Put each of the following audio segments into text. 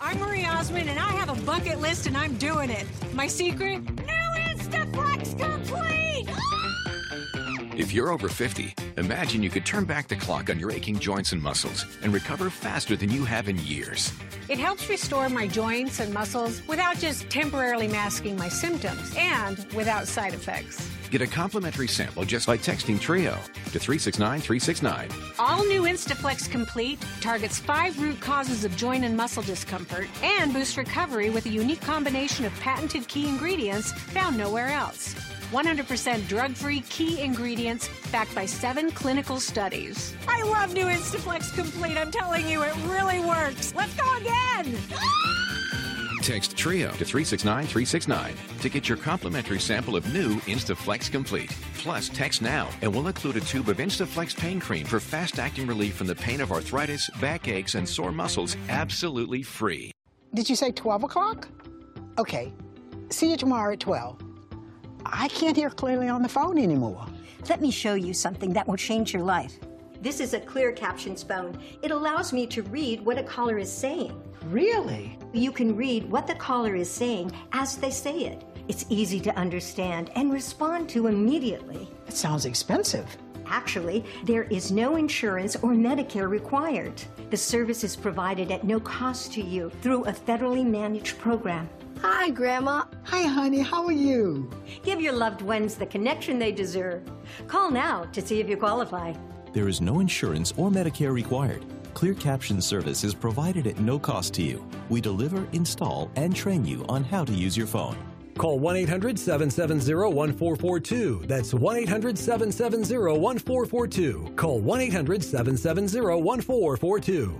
I'm Marie Osmond, and I have a bucket list, and I'm doing it. My secret? New Instaflex Complete! If you're over 50, imagine you could turn back the clock on your aching joints and muscles and recover faster than you have in years. It helps restore my joints and muscles without just temporarily masking my symptoms and without side effects. Get a complimentary sample just by texting TRIO to 369-369. All new Instaflex Complete targets 5 root causes of joint and muscle discomfort and boosts recovery with a unique combination of patented key ingredients found nowhere else. 100% drug-free key ingredients backed by 7 clinical studies. I love new Instaflex Complete. I'm telling you, it really works. Let's go again. Text TRIO to 369-369 to get your complimentary sample of new Instaflex Complete. Plus, text now and we'll include a tube of Instaflex pain cream for fast-acting relief from the pain of arthritis, backaches, and sore muscles, absolutely free. Did you say 12 o'clock? Okay. See you tomorrow at 12. I can't hear clearly on the phone anymore. Let me show you something that will change your life. This is a clear captions phone. It allows me to read what a caller is saying. Really? You can read what the caller is saying as they say it. It's easy to understand and respond to immediately. It sounds expensive. Actually, there is no insurance or Medicare required. The service is provided at no cost to you through a federally managed program. Hi, Grandma. Hi, honey. How are you? Give your loved ones the connection they deserve. Call now to see if you qualify. There is no insurance or Medicare required. Clear Caption service is provided at no cost to you. We deliver, install, and train you on how to use your phone. Call 1-800-770-1442. That's 1-800-770-1442. Call 1-800-770-1442.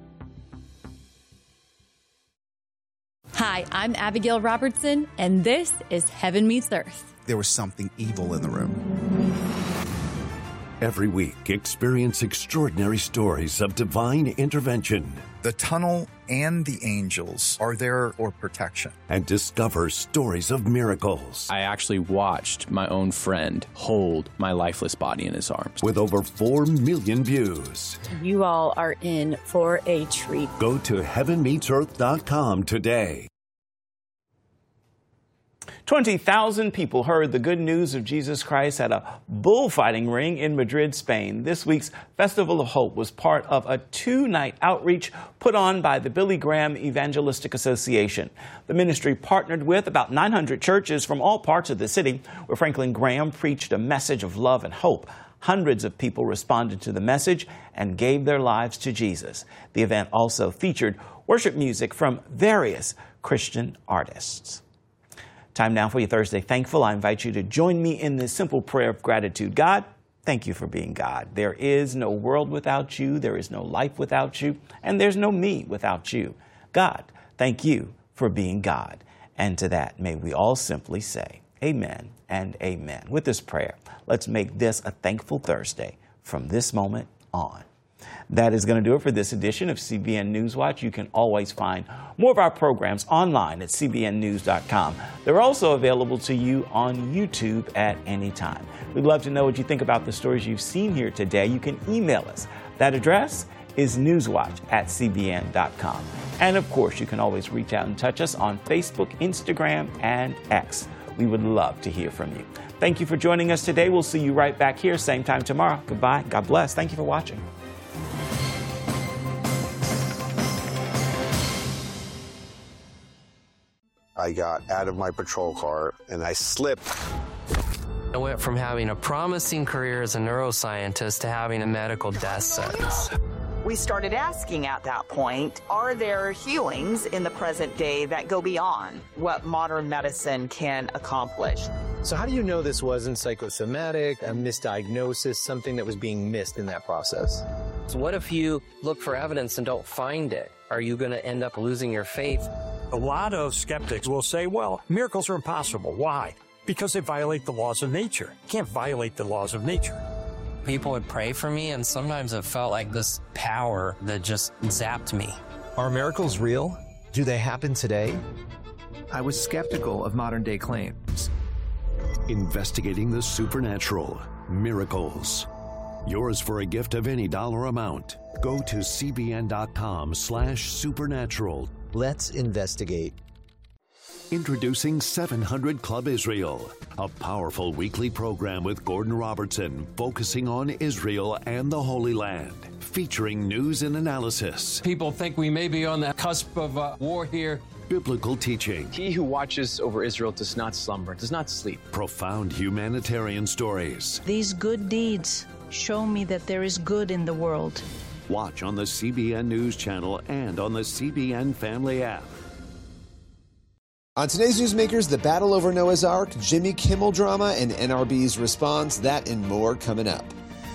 Hi, I'm Abigail Robertson, and this is Heaven Meets Earth. There was something evil in the room. Every week, experience extraordinary stories of divine intervention. The tunnel and the angels are there for protection. And discover stories of miracles. I actually watched my own friend hold my lifeless body in his arms. With over 4 million views. You all are in for a treat. Go to heavenmeetsearth.com today. 20,000 people heard the good news of Jesus Christ at a bullfighting ring in Madrid, Spain. This week's Festival of Hope was part of a 2-night outreach put on by the Billy Graham Evangelistic Association. The ministry partnered with about 900 churches from all parts of the city, where Franklin Graham preached a message of love and hope. Hundreds of people responded to the message and gave their lives to Jesus. The event also featured worship music from various Christian artists. Time now for your Thursday Thankful. I invite you to join me in this simple prayer of gratitude. God, thank you for being God. There is no world without you. There is no life without you. And there's no me without you. God, thank you for being God. And to that, may we all simply say amen and amen. With this prayer, let's make this a thankful Thursday from this moment on. That is going to do it for this edition of CBN Newswatch. You can always find more of our programs online at cbnnews.com. They're also available to you on YouTube at any time. We'd love to know what you think about the stories you've seen here today. You can email us. That address is newswatch@cbn.com. And of course, you can always reach out and touch us on Facebook, Instagram, and X. We would love to hear from you. Thank you for joining us today. We'll see you right back here, same time tomorrow. Goodbye. God bless. Thank you for watching. I got out of my patrol car and I slipped. I went from having a promising career as a neuroscientist to having a medical death sentence. We started asking at that point, are there healings in the present day that go beyond what modern medicine can accomplish? So how do you know this wasn't psychosomatic, a misdiagnosis, something that was being missed in that process? So what if you look for evidence and don't find it? Are you going to end up losing your faith? A lot of skeptics will say, well, miracles are impossible. Why? Because they violate the laws of nature. You can't violate the laws of nature. People would pray for me, and sometimes it felt like this power that just zapped me. Are miracles real? Do they happen today? I was skeptical of modern-day claims. Investigating the supernatural. Miracles. Yours for a gift of any dollar amount. Go to cbn.com/supernatural Let's investigate. Introducing 700 Club Israel, a powerful weekly program with Gordon Robertson focusing on Israel and the Holy Land, featuring news and analysis. People think we may be on the cusp of war here. Biblical teaching. He who watches over Israel does not slumber, does not sleep. Profound humanitarian stories. These good deeds show me that there is good in the world. Watch on the CBN News Channel and on the CBN Family app. On today's Newsmakers, the battle over Noah's Ark, Jimmy Kimmel drama, and NRB's response, that and more coming up.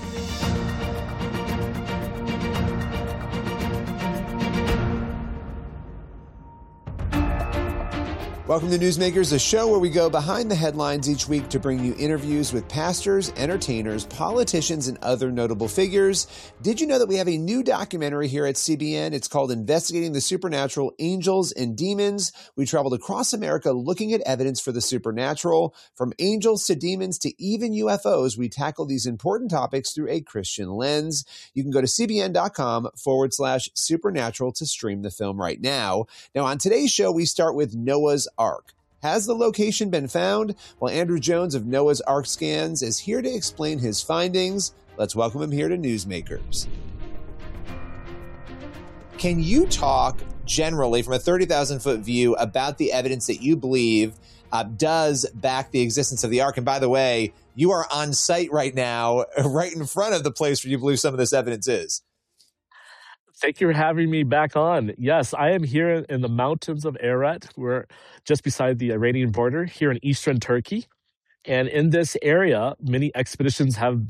Welcome to Newsmakers, a show where we go behind the headlines each week to bring you interviews with pastors, entertainers, politicians, and other notable figures. Did you know that we have a new documentary here at CBN? It's called Investigating the Supernatural, Angels and Demons. We traveled across America looking at evidence for the supernatural. From angels to demons to even UFOs, we tackle these important topics through a Christian lens. You can go to cbn.com/supernatural to stream the film right now. Now, on today's show, we start with Noah's Ark. Has the location been found? Well, Andrew Jones of Noah's Ark Scans is here to explain his findings. Let's welcome him here to Newsmakers. Can you talk generally from a 30,000-foot view about the evidence that you believe does back the existence of the Ark? And by the way, you are on site right now, right in front of the place where you believe some of this evidence is. Thank you for having me back on. Yes, I am here in the mountains of Ararat. We're just beside the Iranian border here in eastern Turkey. And in this area, many expeditions have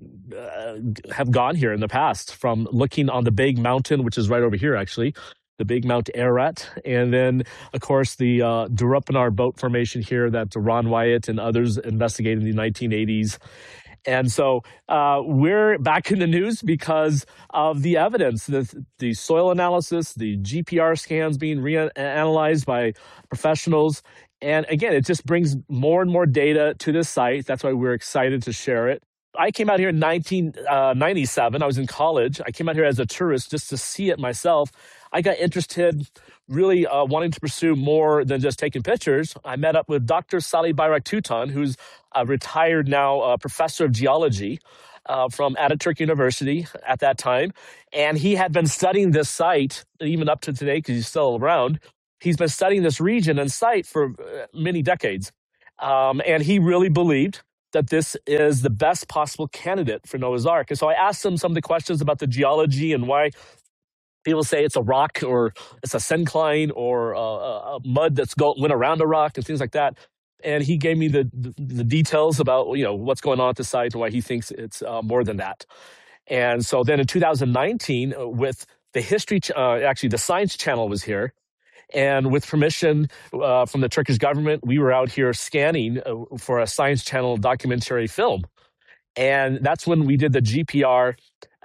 gone here in the past, from looking on the Big Mountain, which is right over here, actually, the Big Mount Ararat. And then, of course, the Durupinar boat formation here that Ron Wyatt and others investigated in the 1980s. And so we're back in the news because of the evidence, the soil analysis, the GPR scans being reanalyzed by professionals. And again, it just brings more and more data to this site. That's why we're excited to share it. I came out here in 1997. I was in college. I came out here as a tourist just to see it myself. I got interested, really wanting to pursue more than just taking pictures. I met up with Dr. Salih Bayrak-Tutan, who's a retired now professor of geology from Ataturk University at that time. And he had been studying this site, even up to today, because he's still around. He's been studying this region and site for many decades. And he really believed that this is the best possible candidate for Noah's Ark. And so I asked him some of the questions about the geology and why people say it's a rock or it's a syncline or a mud that's went around a rock and things like that. And he gave me the details about what's going on at the site and why he thinks it's more than that. And so then in 2019, with the history, actually the Science Channel was here. And with permission from the Turkish government, we were out here scanning for a Science Channel documentary film. And that's when we did the GPR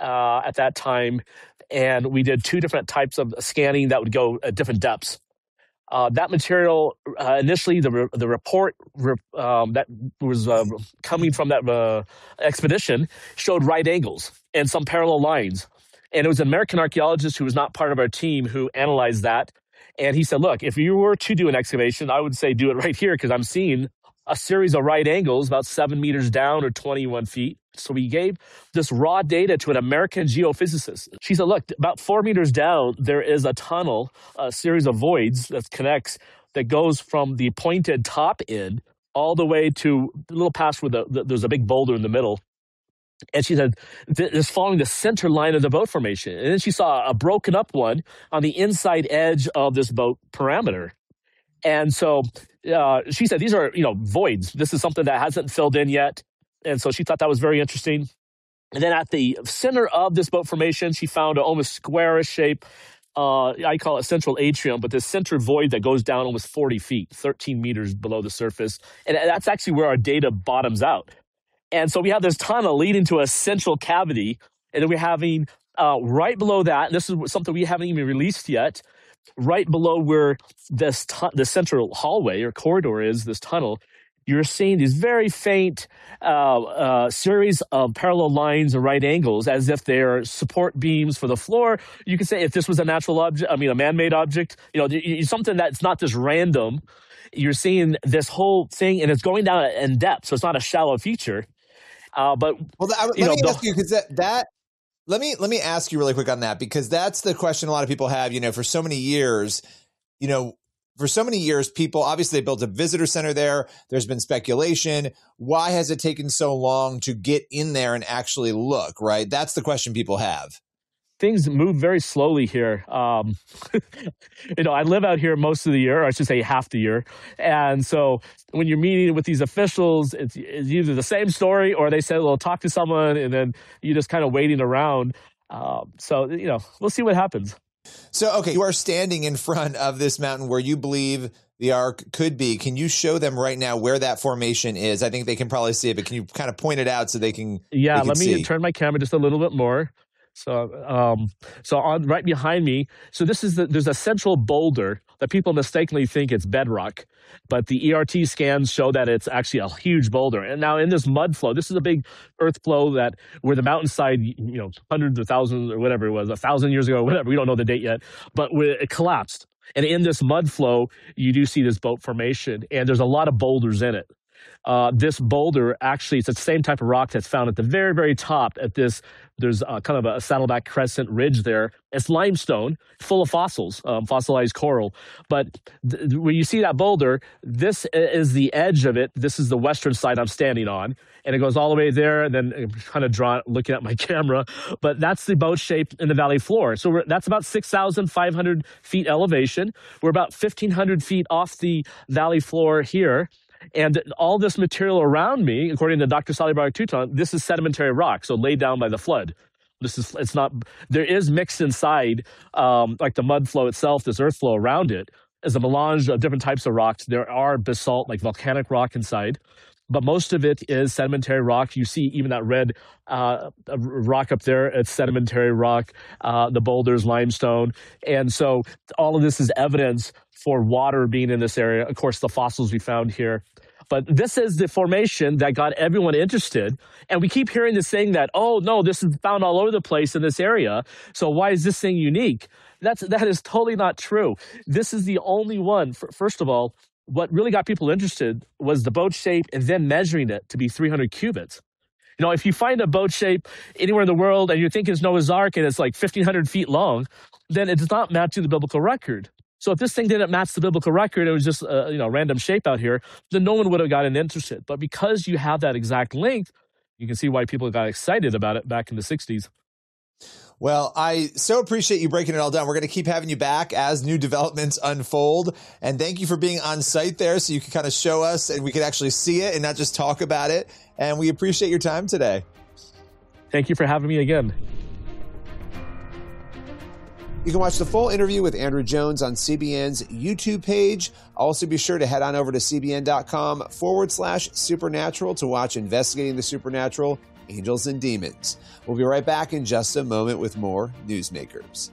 at that time. And we did two different types of scanning that would go at different depths. That material, initially, the report that was coming from that expedition showed right angles and some parallel lines. And it was an American archaeologist who was not part of our team who analyzed that. And he said, look, if you were to do an excavation, I would say do it right here because I'm seeing a series of right angles about 7 meters down or 21 feet. So we gave this raw data to an American geophysicist. She said, look, about 4 meters down, there is a tunnel, a series of voids that connects, that goes from the pointed top end all the way to a little past where there's a big boulder in the middle. And she said, it's following the center line of the boat formation. And then she saw a broken up one on the inside edge of this boat parameter. And so she said, these are, voids. This is something that hasn't filled in yet. And so she thought that was very interesting. And then at the center of this boat formation, she found an almost squarish shape. I call it central atrium, but this center void that goes down almost 40 feet, 13 meters below the surface. And that's actually where our data bottoms out. And so we have this tunnel leading to a central cavity. And then we're having right below that, and this is something we haven't even released yet, right below where the central hallway or corridor is, this tunnel, you're seeing these very faint series of parallel lines and right angles as if they're support beams for the floor. You could say if this was a natural object, a man-made object, something that's not just random. You're seeing this whole thing, and it's going down in depth, so it's not a shallow feature. Let me ask you really quick on that, because that's the question a lot of people have. For so many years, people, obviously they built a visitor center there. There's been speculation. Why has it taken so long to get in there and actually look, right? That's the question people have. Things move very slowly here. I live out here most of the year, or I should say half the year. And so when you're meeting with these officials, it's either the same story or they say, well, talk to someone, and then you're just kind of waiting around. We'll see what happens. So, okay, you are standing in front of this mountain where you believe the Ark could be. Can you show them right now where that formation is? I think they can probably see it, but can you kind of point it out so they can Yeah, let me turn my camera just a little bit more. So on right behind me, so there's a central boulder that people mistakenly think it's bedrock, but the ERT scans show that it's actually a huge boulder. And now in this mud flow, this is a big earth flow where the mountainside, hundreds of thousands or whatever it was, 1,000 years ago, whatever, we don't know the date yet, but it collapsed. And in this mud flow, you do see this boat formation, and there's a lot of boulders in it. This boulder, actually, it's the same type of rock that's found at the very, very top at this. There's kind of a Saddleback Crescent ridge there. It's limestone, full of fossils, fossilized coral. But when you see that boulder, this is the edge of it. This is the western side I'm standing on. And it goes all the way there, and then I'm kind of looking at my camera. But that's the boat shape in the valley floor. So that's about 6,500 feet elevation. We're about 1,500 feet off the valley floor here. And all this material around me, according to Dr. Sally Bragg-Touton, this is sedimentary rock, so laid down by the flood. There is mixed inside, like the mud flow itself, this earth flow around it, is a melange of different types of rocks. There are basalt, like volcanic rock inside, but most of it is sedimentary rock. You see even that red rock up there, it's sedimentary rock, the boulders, limestone. And so all of this is evidence for water being in this area. Of course, the fossils we found here. But this is the formation that got everyone interested. And we keep hearing this thing that, oh, no, this is found all over the place in this area. So why is this thing unique? That is totally not true. This is the only one. First of all, what really got people interested was the boat shape and then measuring it to be 300 cubits. If you find a boat shape anywhere in the world and you think it's Noah's Ark and it's like 1,500 feet long, then it does not match to the biblical record. So if this thing didn't match the biblical record, it was just random shape out here, then no one would have gotten interested. But because you have that exact length, you can see why people got excited about it back in the 60s. Well, I so appreciate you breaking it all down. We're going to keep having you back as new developments unfold. And thank you for being on site there so you can kind of show us and we can actually see it and not just talk about it. And we appreciate your time today. Thank you for having me again. You can watch the full interview with Andrew Jones on CBN's YouTube page. Also, be sure to head on over to cbn.com/supernatural to watch Investigating the Supernatural, Angels and Demons. We'll be right back in just a moment with more Newsmakers.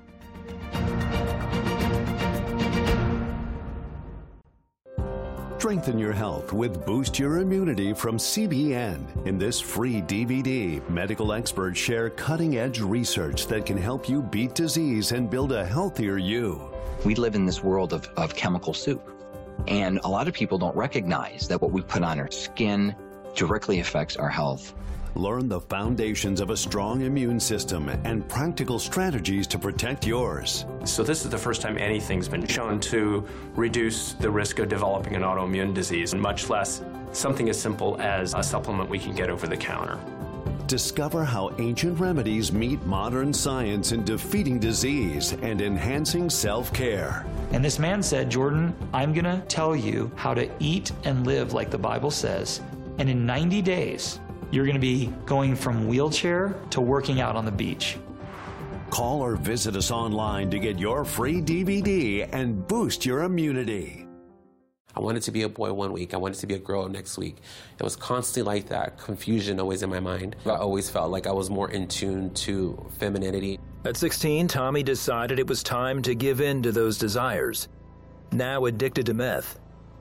Strengthen your health with Boost Your Immunity from CBN. In this free DVD, medical experts share cutting-edge research that can help you beat disease and build a healthier you. We live in this world of chemical soup, and a lot of people don't recognize that what we put on our skin directly affects our health. Learn the foundations of a strong immune system and practical strategies to protect yours. So this is the first time anything's been shown to reduce the risk of developing an autoimmune disease, much less something as simple as a supplement we can get over the counter. Discover how ancient remedies meet modern science in defeating disease and enhancing self-care. And this man said, Jordan, I'm going to tell you how to eat and live like the Bible says. And in 90 days, you're going to be going from wheelchair to working out on the beach. Call or visit us online to get your free DVD and boost your immunity. I wanted to be a boy one week. I wanted to be a girl next week. It was constantly like that, confusion always in my mind. I always felt like I was more in tune to femininity. At 16, Tommy decided it was time to give in to those desires. Now addicted to meth,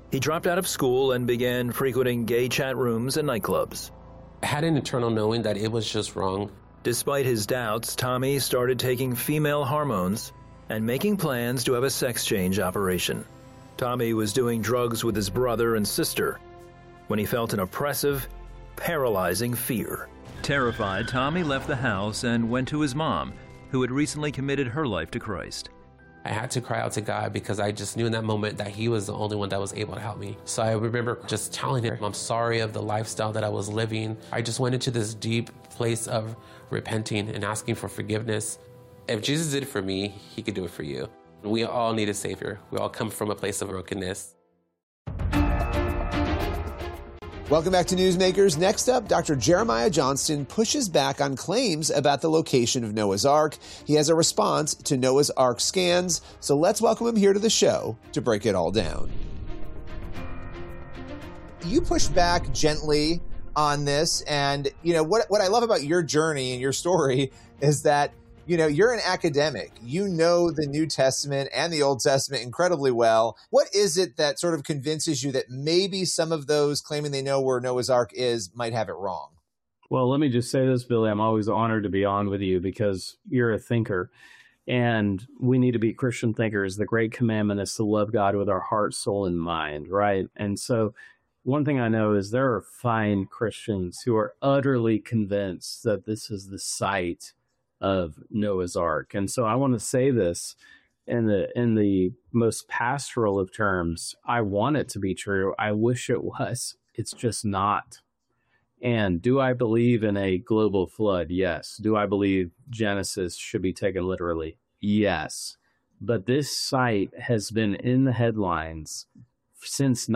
He dropped out of school and began frequenting gay chat rooms and nightclubs. I had an internal knowing that it was just wrong. Despite his doubts, Tommy started taking female hormones and making plans to have a sex change operation. Tommy was doing drugs with his brother and sister when he felt an oppressive, paralyzing fear. Terrified, Tommy left the house and went to his mom, who had recently committed her life to Christ. I had to cry out to God because I just knew in that moment that he was the only one that was able to help me. So I remember just telling him, I'm sorry of the lifestyle that I was living. I just went into this deep place of repenting and asking for forgiveness. If Jesus did it for me, he could do it for you. We all need a savior. We all come from a place of brokenness. Welcome back to Newsmakers. Next up, Dr. Jeremiah Johnston pushes back on claims about the location of Noah's Ark. He has a response to Noah's Ark scans, so let's welcome him here to the show to break it all down. You pushed back gently on this, and what I love about your journey and your story is that you're an academic. You know the New Testament and the Old Testament incredibly well. What is it that sort of convinces you that maybe some of those claiming they know where Noah's Ark is might have it wrong? Well, let me just say this, Billy. I'm always honored to be on with you because you're a thinker. And we need to be Christian thinkers. The great commandment is to love God with our heart, soul, and mind, right? And so one thing I know is there are fine Christians who are utterly convinced that this is the site of Noah's Ark. And so I want to say this in the most pastoral of terms. I want it to be true. I wish it was. It's just not. And do I believe in a global flood? Yes. Do I believe Genesis should be taken literally? Yes. But this site has been in the headlines since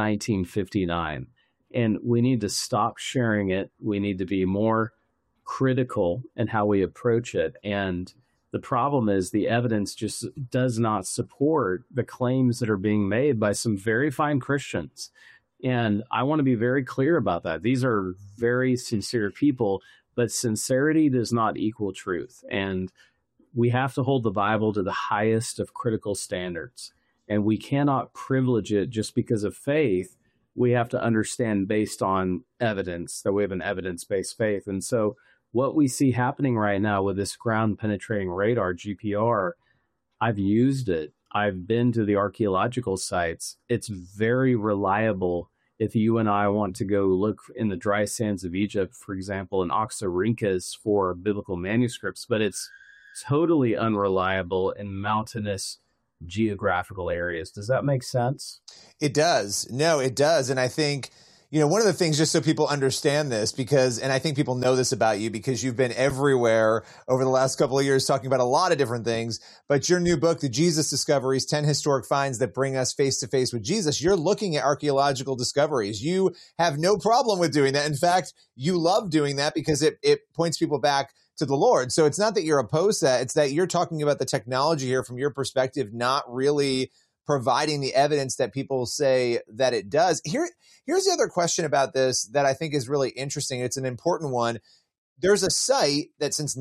1959, and we need to stop sharing it. We need to be more critical in how we approach it. And the problem is the evidence just does not support the claims that are being made by some very fine Christians. And I want to be very clear about that. These are very sincere people, but sincerity does not equal truth. And we have to hold the Bible to the highest of critical standards. And we cannot privilege it just because of faith. We have to understand based on evidence that we have an evidence-based faith. And so what we see happening right now with this ground-penetrating radar, GPR, I've used it. I've been to the archaeological sites. It's very reliable if you and I want to go look in the dry sands of Egypt, for example, in Oxyrhynchus for biblical manuscripts, but it's totally unreliable in mountainous geographical areas. Does that make sense? It does. No, it does. And I think one of the things, just so people understand this, and I think people know this about you because you've been everywhere over the last couple of years talking about a lot of different things, but your new book, The Jesus Discoveries, 10 Historic Finds That Bring Us Face to Face with Jesus, you're looking at archaeological discoveries. You have no problem with doing that. In fact, you love doing that because it points people back to the Lord. So it's not that you're opposed to that. It's that you're talking about the technology here from your perspective, not really providing the evidence that people say that it does. Here's the other question about this that I think is really interesting. It's an important one. There's a site that since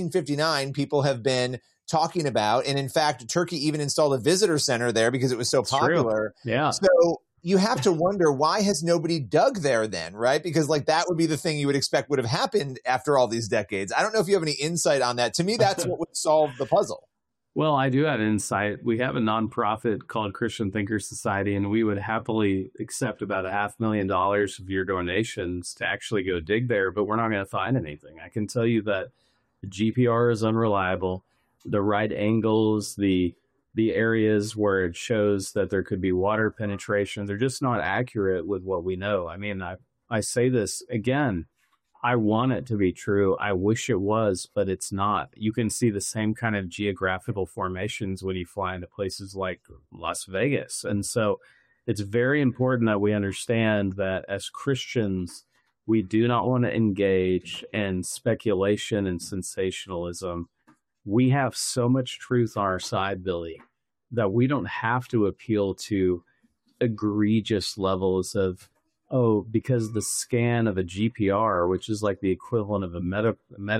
1959 people have been talking about. And in fact, Turkey even installed a visitor center there because it was so popular. True. Yeah. So you have to wonder, why has nobody dug there then, right? Because that would be the thing you would expect would have happened after all these decades. I don't know if you have any insight on that. To me, that's what would solve the puzzle. Well, I do have insight. We have a nonprofit called Christian Thinkers Society, and we would happily accept about $500,000 of your donations to actually go dig there, but we're not going to find anything. I can tell you that the GPR is unreliable. The right angles, the areas where it shows that there could be water penetration, they're just not accurate with what we know. I mean, I say this again, I want it to be true. I wish it was, but it's not. You can see the same kind of geographical formations when you fly into places like Las Vegas. And so it's very important that we understand that as Christians, we do not want to engage in speculation and sensationalism. We have so much truth on our side, Billy, that we don't have to appeal to egregious levels of, because the scan of a GPR, which is like the equivalent of a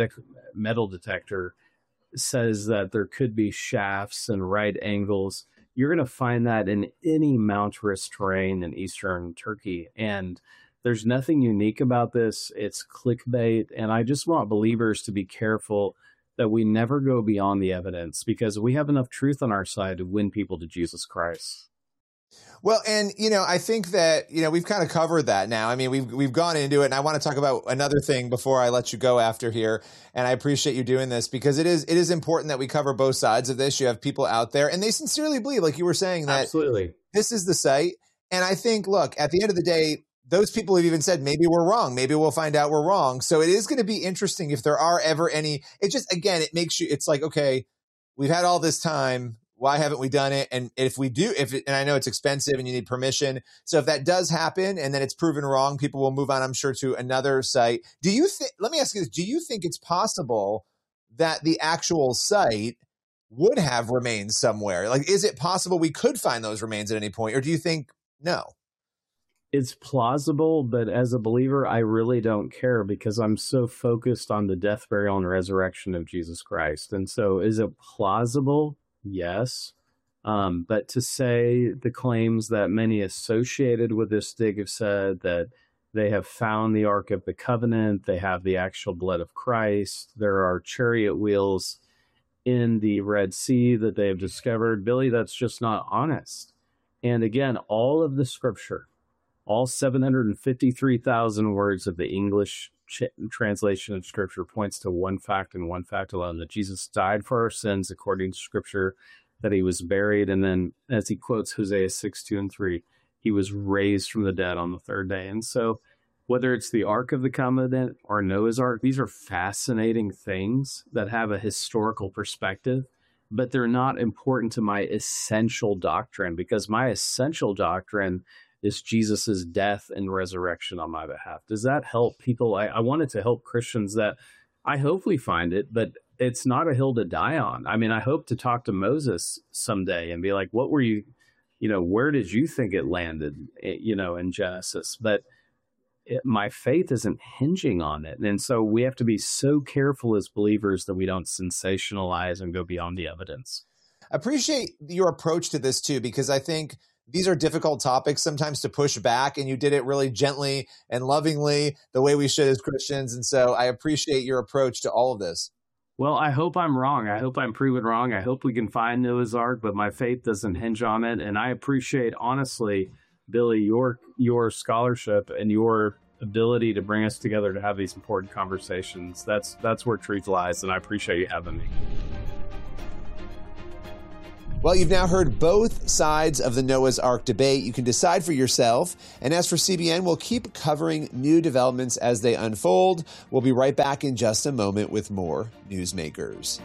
metal detector, says that there could be shafts and right angles. you're going to find that in any mountainous terrain in eastern Turkey. And there's nothing unique about this. It's clickbait. And I just want believers to be careful that we never go beyond the evidence, because we have enough truth on our side to win people to Jesus Christ. Well, and, I think that, we've kind of covered that now. I mean, we've gone into it, and I want to talk about another thing before I let you go after here. And I appreciate you doing this, because it is important that we cover both sides of this. You have people out there, and they sincerely believe, like you were saying, that absolutely this is the site. And I think, look, at the end of the day, those people have even said, maybe we're wrong. Maybe we'll find out we're wrong. So it is going to be interesting if there are ever any. It just, again, it makes you, it's like, okay, we've had all this time. Why haven't we done it? And if we do, and I know it's expensive and you need permission. So if that does happen and then it's proven wrong, people will move on, I'm sure, to another site. Let me ask you this. Do you think it's possible that the actual site would have remains somewhere? Like, is it possible we could find those remains at any point? Or do you think no? It's plausible, but as a believer, I really don't care, because I'm so focused on the death, burial, and resurrection of Jesus Christ. And so is it plausible? Yes. But to say the claims that many associated with this dig have said, that they have found the Ark of the Covenant, they have the actual blood of Christ, there are chariot wheels in the Red Sea that they have discovered, Billy, that's just not honest. And again, all of the scripture, all 753,000 words of the English translation of scripture points to one fact and one fact alone, that Jesus died for our sins according to scripture, that he was buried, and then, as he quotes Hosea 6:2-3, he was raised from the dead on the third day. And so whether it's the Ark of the Covenant or Noah's Ark, these are fascinating things that have a historical perspective, but they're not important to my essential doctrine, because my essential doctrine is Jesus's death and resurrection on my behalf. Does that help people? I wanted to help Christians that I hopefully find it, but it's not a hill to die on. I mean, I hope to talk to Moses someday and be like, what were you, where did you think it landed, in Genesis? But my faith isn't hinging on it. And so we have to be so careful as believers that we don't sensationalize and go beyond the evidence. I appreciate your approach to this too, because I think these are difficult topics sometimes to push back, and you did it really gently and lovingly, the way we should as Christians. And so I appreciate your approach to all of this. Well, I hope I'm wrong. I hope I'm proven wrong. I hope we can find Noah's Ark, but my faith doesn't hinge on it. And I appreciate, honestly, Billy, your scholarship and your ability to bring us together to have these important conversations. That's where truth lies, and I appreciate you having me. Well, you've now heard both sides of the Noah's Ark debate. You can decide for yourself. And as for CBN, we'll keep covering new developments as they unfold. We'll be right back in just a moment with more Newsmakers.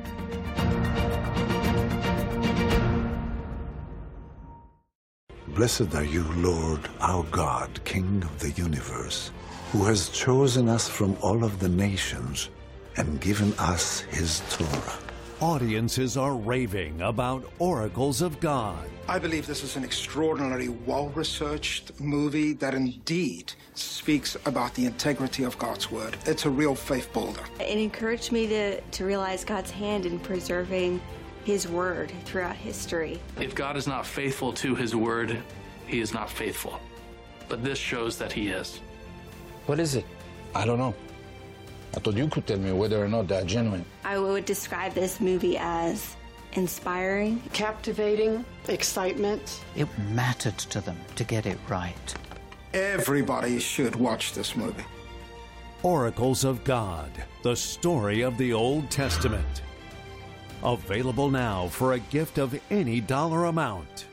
Blessed are you, Lord, our God, King of the universe, who has chosen us from all of the nations and given us his Torah. Audiences are raving about Oracles of God. I believe this is an extraordinarily well-researched movie that indeed speaks about the integrity of God's word. It's a real faith builder. It encouraged me to realize God's hand in preserving his word throughout history. If God is not faithful to his word, he is not faithful. But this shows that he is. What is it? I don't know. I thought you could tell me whether or not they're genuine. I would describe this movie as inspiring, captivating, excitement. It mattered to them to get it right. Everybody should watch this movie. Oracles of God, the story of the Old Testament. Available now for a gift of any dollar amount.